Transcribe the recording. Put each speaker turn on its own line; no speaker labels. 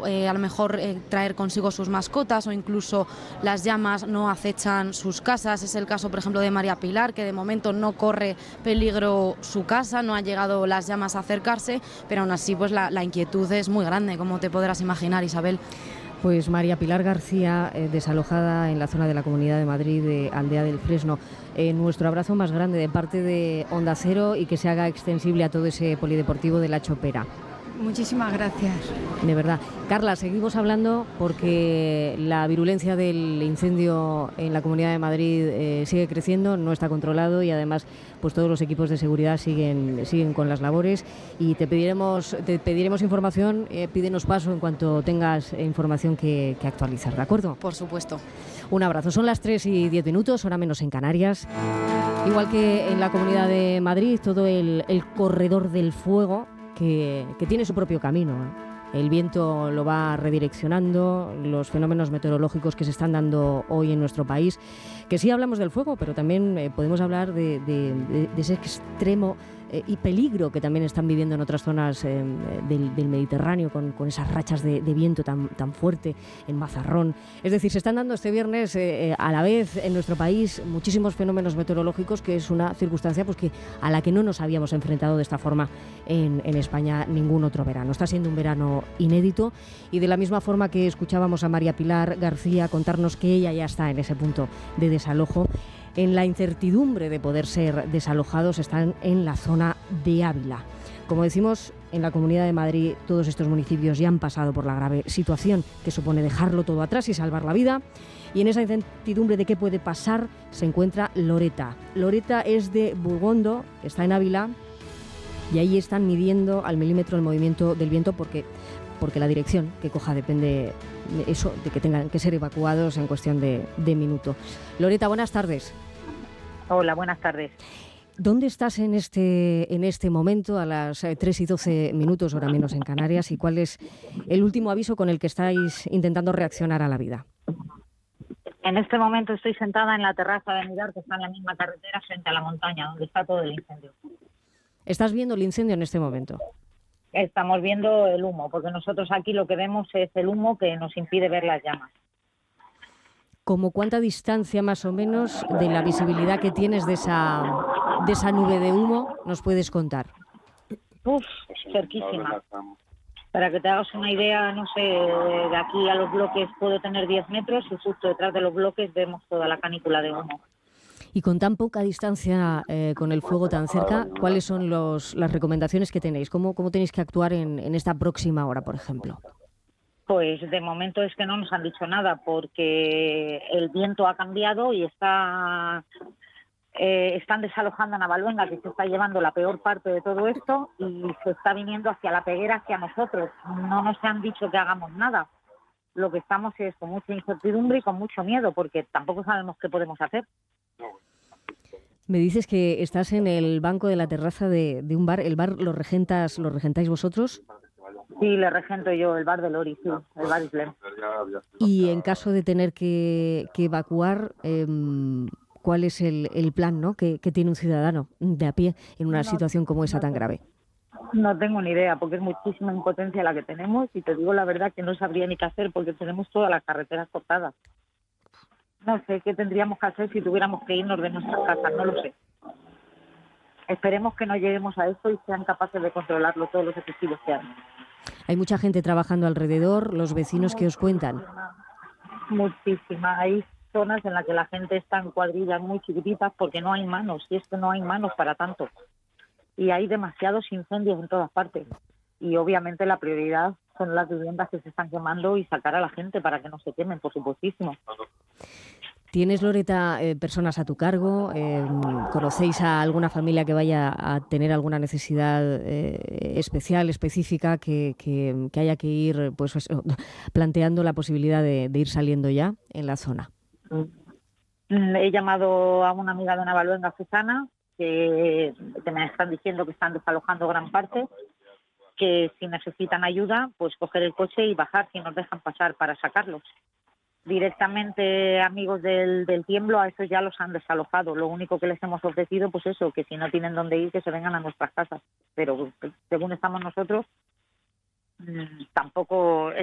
podido a lo mejor traer consigo sus mascotas, o incluso las llamas no acechan sus casas. Es el caso, por ejemplo, de María Pilar, que de momento no corre peligro su casa, no han llegado las llamas a acercarse, pero aún así pues la inquietud es muy grande, como te podrás imaginar, Isabel.
Pues María Pilar García, desalojada en la zona de la Comunidad de Madrid, de Aldea del Fresno. Nuestro abrazo más grande de parte de Onda Cero y que se haga extensible a todo ese polideportivo de La Chopera.
Muchísimas gracias.
De verdad. Carla, seguimos hablando porque la virulencia del incendio en la Comunidad de Madrid sigue creciendo, no está controlado y además pues todos los equipos de seguridad siguen con las labores y te pediremos información, pídenos paso en cuanto tengas información que actualizar, ¿de acuerdo?
Por supuesto.
Un abrazo. Son las 3:10, hora menos en Canarias. Igual que en la Comunidad de Madrid, todo el corredor del fuego que tiene su propio camino. El viento lo va redireccionando, los fenómenos meteorológicos que se están dando hoy en nuestro país, que sí hablamos del fuego, pero también podemos hablar de ese extremo y peligro que también están viviendo en otras zonas del Mediterráneo con esas rachas de viento tan fuerte en Mazarrón. Es decir, se están dando este viernes a la vez en nuestro país muchísimos fenómenos meteorológicos, que es una circunstancia pues, a la que no nos habíamos enfrentado de esta forma en España ningún otro verano. Está siendo un verano inédito y de la misma forma que escuchábamos a María Pilar García contarnos que ella ya está en ese punto de desalojo, en la incertidumbre de poder ser desalojados están en la zona de Ávila. Como decimos, en la Comunidad de Madrid todos estos municipios ya han pasado por la grave situación que supone dejarlo todo atrás y salvar la vida. Y en esa incertidumbre de qué puede pasar se encuentra Loreta. Loreta es de Burgondo, está en Ávila y ahí están midiendo al milímetro el movimiento del viento porque la dirección que coja depende de eso, de que tengan que ser evacuados en cuestión de minuto. Loreta, buenas tardes.
Hola, buenas tardes.
¿Dónde estás en este momento a las 3:12, hora menos en Canarias? ¿Y cuál es el último aviso con el que estáis intentando reaccionar a la vida?
En este momento estoy sentada en la terraza de Mirar, que está en la misma carretera frente a la montaña, donde está todo el incendio.
¿Estás viendo el incendio en este momento?
Estamos viendo el humo, porque nosotros aquí lo que vemos es el humo que nos impide ver las llamas.
¿Cómo cuánta distancia más o menos de la visibilidad que tienes de esa nube de humo nos puedes contar?
Cerquísima. Para que te hagas una idea, no sé, de aquí a los bloques puedo tener 10 metros y justo detrás de los bloques vemos toda la canícula de humo.
Y con tan poca distancia, con el fuego tan cerca, ¿cuáles son las recomendaciones que tenéis? ¿Cómo tenéis que actuar en esta próxima hora, por ejemplo?
Pues de momento es que no nos han dicho nada, porque el viento ha cambiado y están desalojando a Navaluenga, que se está llevando la peor parte de todo esto, y se está viniendo hacia la Peguera, hacia nosotros. No nos han dicho que hagamos nada. Lo que estamos es con mucha incertidumbre y con mucho miedo, porque tampoco sabemos qué podemos hacer.
Me dices que estás en el banco de la terraza de un bar. ¿El bar lo regentáis vosotros?
Sí, le regento yo, el bar de Lori, sí, el bar Islem.
Y en caso de tener que evacuar, ¿cuál es el plan, ¿no? que tiene un ciudadano de a pie en una situación como esa tan grave?
No tengo ni idea, porque es muchísima impotencia la que tenemos y te digo la verdad que no sabría ni qué hacer porque tenemos todas las carreteras cortadas. No sé qué tendríamos que hacer si tuviéramos que irnos de nuestras casas, no lo sé. Esperemos que no lleguemos a esto y sean capaces de controlarlo todos los efectivos que hay.
Hay mucha gente trabajando alrededor, los vecinos que os cuentan.
Muchísima. Hay zonas en las que la gente está en cuadrillas muy chiquititas porque no hay manos, y es que no hay manos para tanto. Y hay demasiados incendios en todas partes. Y obviamente la prioridad son las viviendas que se están quemando y sacar a la gente para que no se quemen, por supuestísimo.
¿Tienes, Loreta, personas a tu cargo? ¿Conocéis a alguna familia que vaya a tener alguna necesidad especial, específica, que haya que ir pues, planteando la posibilidad de ir saliendo ya en la zona?
He llamado a una amiga de Navaluenga, Susana, que me están diciendo que están desalojando gran parte, que si necesitan ayuda, pues coger el coche y bajar si nos dejan pasar para sacarlos. Directamente amigos del tiemblo, a esos ya los han desalojado. Lo único que les hemos ofrecido, pues eso, que si no tienen dónde ir, que se vengan a nuestras casas. Pero según estamos nosotros, tampoco